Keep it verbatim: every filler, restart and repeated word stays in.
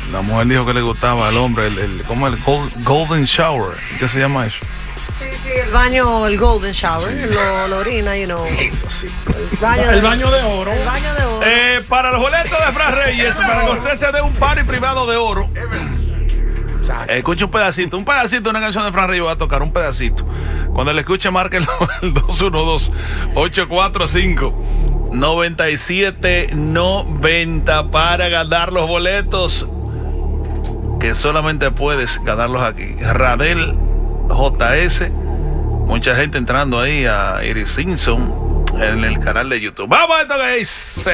La mujer dijo que le gustaba al hombre, el, el, ¿cómo el golden shower? ¿Qué se llama eso? Sí, sí, el baño, el golden shower, sí. lo, lo orina, you know. Sí. El baño, el de, baño de oro. El baño de oro. Eh, para los boletos de Fran Reyes, para que usted se dé un party privado de oro. Eh, escuche un pedacito, un pedacito de una canción de Fran Reyes. Va a tocar un pedacito. Cuando le escuche, marque el dos uno dos, ocho cuatro cinco, nueve siete nueve cero para ganar los boletos. Que solamente puedes ganarlos aquí. Radel J S. Mucha gente entrando ahí a Iris Simpson en el canal de YouTube. Vamos a esto que es.